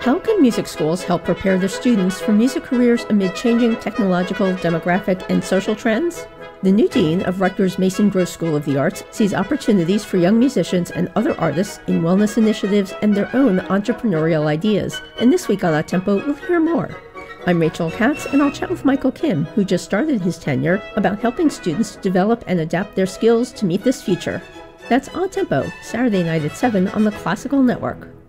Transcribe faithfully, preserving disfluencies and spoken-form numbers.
How can music schools help prepare their students for music careers amid changing technological, demographic, and social trends? The new dean of Rutgers Mason Gross School of the Arts sees opportunities for young musicians and other artists in wellness initiatives and their own entrepreneurial ideas. And this week on Up Tempo, we'll hear more. I'm Rachel Katz, and I'll chat with Michael Kim, who just started his tenure, about helping students develop and adapt their skills to meet this future. That's On Tempo, Saturday night at seven on the Classical Network.